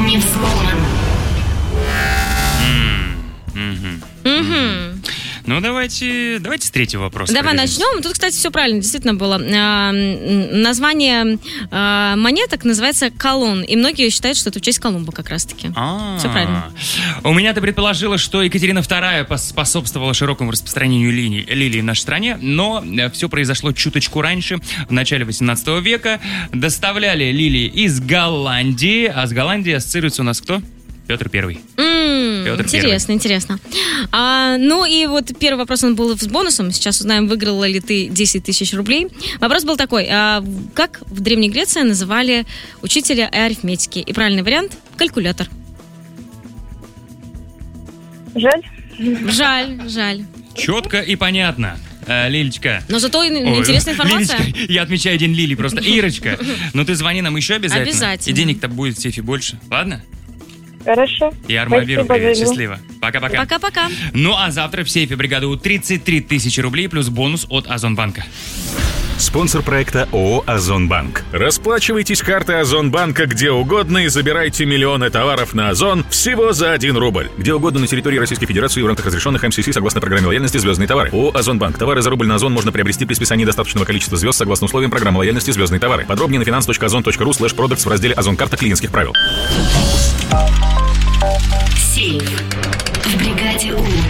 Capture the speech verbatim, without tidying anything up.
не взломан. Угу. Ну, давайте, давайте с третьего вопроса. Давай пробежимся. начнем. Тут, кстати, все правильно, действительно было. А, название а, монеток называется колон. И многие считают, что это в честь Колумба как раз-таки. А-а-а. Все правильно. У меня-то предположила, что Екатерина вторая способствовала широкому распространению лилий, лилий в нашей стране, но все произошло чуточку раньше, в начале восемнадцатого века. Доставляли лилии из Голландии, а с Голландией ассоциируется у нас кто? Петр Первый. М-м, Петр интересно, Первый. интересно. А, ну и вот первый вопрос, он был с бонусом. Сейчас узнаем, выиграла ли ты десять тысяч рублей. Вопрос был такой. А, как в Древней Греции называли учителя арифметики? И правильный вариант – калькулятор. Жаль. Жаль, жаль. Четко и понятно. А, Лилечка. Но зато Ой, интересная информация. Лилечка, я отмечаю день Лили просто. Ирочка, ну ты звони нам еще обязательно. Обязательно. И денег-то будет в сейфе больше. Ладно? Хорошо. И Армавиру Спасибо, привет. Женя. Счастливо. Пока-пока. Пока-пока. Ну а завтра в сейфе бригады У тридцать три тысячи рублей плюс бонус от Озонбанка. Спонсор проекта ООО «Озонбанк». Расплачивайтесь картой Озонбанка где угодно и забирайте миллионы товаров на Озон всего за один рубль. Где угодно на территории Российской Федерации в рамках разрешенных эм си си согласно программе лояльности «Звездные товары». ООО «Озонбанк». Товары за рубль на Озон можно приобрести при списании достаточного количества звезд согласно условиям программы лояльности «Звездные товары». Подробнее на finance точка озон точка ру слэш продактс в разделе «Озон карта клиентских правил». Сейф.